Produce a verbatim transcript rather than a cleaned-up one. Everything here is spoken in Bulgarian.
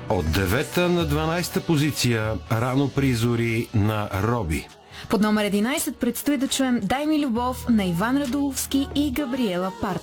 От девета на дванадесета позиция Рано при зори на Роби. Под номер единадесет предстои да чуем Дай ми любов на Иван Радуловски и Габриела Парт.